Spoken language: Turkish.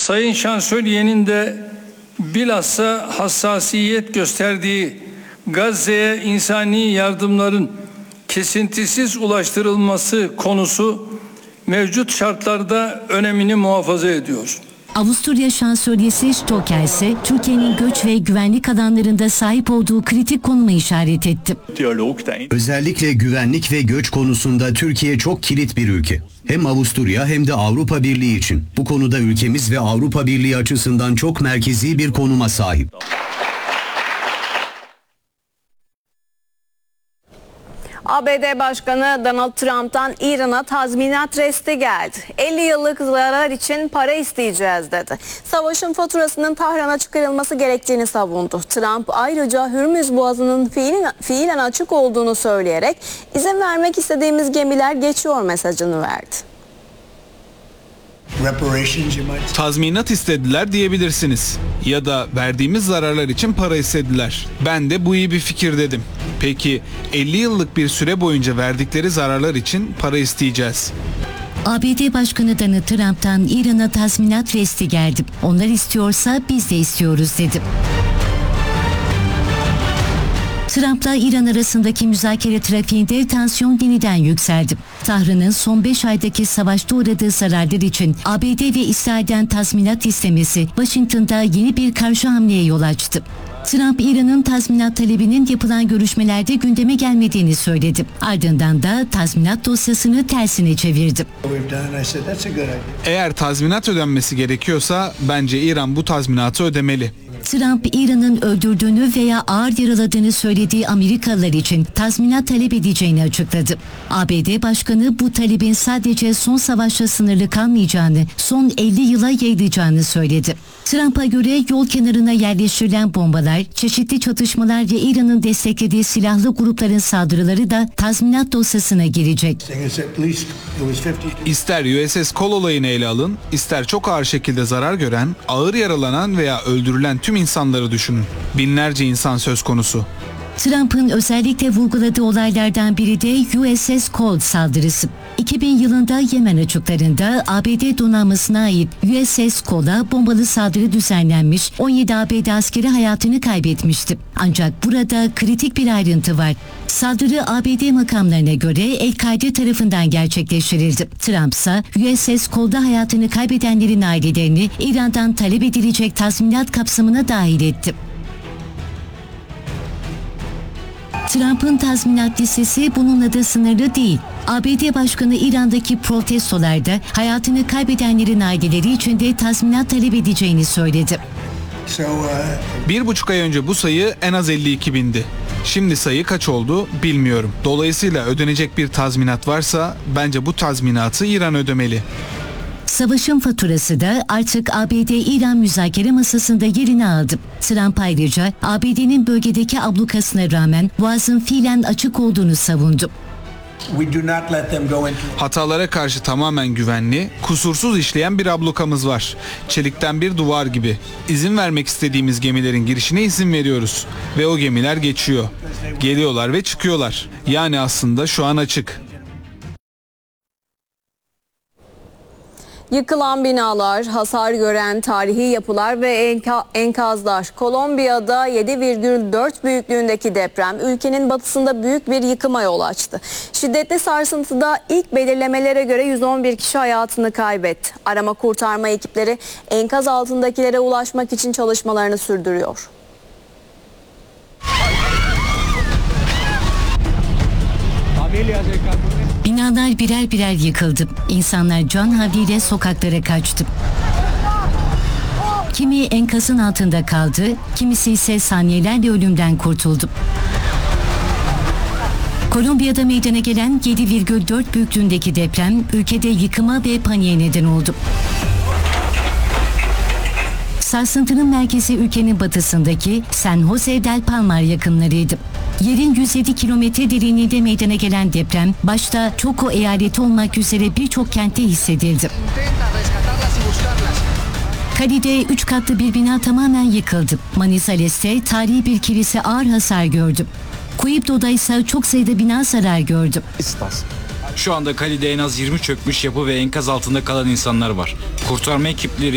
Sayın Şansölye'nin de bilhassa hassasiyet gösterdiği Gazze'ye insani yardımların kesintisiz ulaştırılması konusu mevcut şartlarda önemini muhafaza ediyor. Avusturya Şansölyesi Stoker ise Türkiye'nin göç ve güvenlik alanlarında sahip olduğu kritik konuma işaret etti. Özellikle güvenlik ve göç konusunda Türkiye çok kilit bir ülke. Hem Avusturya hem de Avrupa Birliği için. Bu konuda ülkemiz ve Avrupa Birliği açısından çok merkezi bir konuma sahip. ABD Başkanı Donald Trump'tan İran'a tazminat resti geldi. 50 yıllık zarar için para isteyeceğiz dedi. Savaşın faturasının Tahran'a çıkarılması gerektiğini savundu. Trump ayrıca Hürmüz Boğazı'nın fiilen açık olduğunu söyleyerek izin vermek istediğimiz gemiler geçiyor mesajını verdi. Tazminat istediler diyebilirsiniz. Ya da verdiğimiz zararlar için para istediler. Ben de bu iyi bir fikir dedim. Peki 50 yıllık bir süre boyunca verdikleri zararlar için para isteyeceğiz. ABD Başkanı Donald Trump'tan İran'a tazminat resti geldi. Onlar istiyorsa biz de istiyoruz dedi. Trump'la İran arasındaki müzakere trafiğinde tansiyon yeniden yükseldi. Tahran'ın son 5 aydaki savaşta uğradığı zararlar için ABD ve İsrail'den tazminat istemesi Washington'da yeni bir karşı hamleye yol açtı. Trump, İran'ın tazminat talebinin yapılan görüşmelerde gündeme gelmediğini söyledi. Ardından da tazminat dosyasını tersine çevirdi. Eğer tazminat ödenmesi gerekiyorsa bence İran bu tazminatı ödemeli. Trump, İran'ın öldürdüğünü veya ağır yaraladığını söylediği Amerikalılar için tazminat talep edeceğini açıkladı. ABD Başkanı bu talebin sadece son savaşla sınırlı kalmayacağını, son 50 yıla yayılacağını söyledi. Trump'a göre yol kenarına yerleştirilen bombalar, çeşitli çatışmalar ve İran'ın desteklediği silahlı grupların saldırıları da tazminat dosyasına girecek. İster USS Cole olayını ele alın, ister çok ağır şekilde zarar gören, ağır yaralanan veya öldürülen tüm insanları düşünün. Binlerce insan söz konusu. Trump'ın özellikle vurguladığı olaylardan biri de USS Cole saldırısı. 2000 yılında Yemen açıklarında ABD donanmasına ait USS Cole'a bombalı saldırı düzenlenmiş, 17 ABD askeri hayatını kaybetmişti. Ancak burada kritik bir ayrıntı var. Saldırı ABD makamlarına göre El-Kaide tarafından gerçekleştirildi. Trump ise USS Cole'da hayatını kaybedenlerin ailelerini İran'dan talep edilecek tazminat kapsamına dahil etti. Trump'ın tazminat listesi bununla da sınırlı değil. ABD Başkanı İran'daki protestolarda hayatını kaybedenlerin aileleri için de tazminat talep edeceğini söyledi. 1,5 ay önce bu sayı en az 52 bindi. Şimdi sayı kaç oldu bilmiyorum. Dolayısıyla ödenecek bir tazminat varsa bence bu tazminatı İran ödemeli. Savaşın faturası da artık ABD-İran müzakere masasında yerini aldı. Trump ayrıca ABD'nin bölgedeki ablukasına rağmen Boğaz'ın fiilen açık olduğunu savundu. Hatalara karşı tamamen güvenli, kusursuz işleyen bir ablukamız var. Çelikten bir duvar gibi. İzin vermek istediğimiz gemilerin girişine izin veriyoruz. Ve o gemiler geçiyor. Geliyorlar ve çıkıyorlar. Yani aslında şu an açık. Yıkılan binalar, hasar gören tarihi yapılar ve enkazlar. Kolombiya'da 7,4 büyüklüğündeki deprem ülkenin batısında büyük bir yıkıma yol açtı. Şiddetli sarsıntıda ilk belirlemelere göre 111 kişi hayatını kaybetti. Arama kurtarma ekipleri enkaz altındakilere ulaşmak için çalışmalarını sürdürüyor. Binalar birer birer yıkıldı. İnsanlar can havliyle sokaklara kaçtı. Kimi enkazın altında kaldı, kimisi ise saniyelerle ölümden kurtuldu. Kolombiya'da meydana gelen 7,4 büyüklüğündeki deprem ülkede yıkıma ve paniğe neden oldu. Sarsıntının merkezi ülkenin batısındaki San Jose del Palmar yakınlarıydı. Yerin 107 kilometre derinliğinde meydana gelen deprem başta Choco eyaleti olmak üzere birçok kentte hissedildi. Cali'de 3 katlı bir bina tamamen yıkıldı. Manizales'te tarihi bir kilise ağır hasar gördü. Quibdo'da ise çok sayıda bina zarar gördü. Şu anda Cali'de en az 20 çökmüş yapı ve enkaz altında kalan insanlar var. Kurtarma ekipleri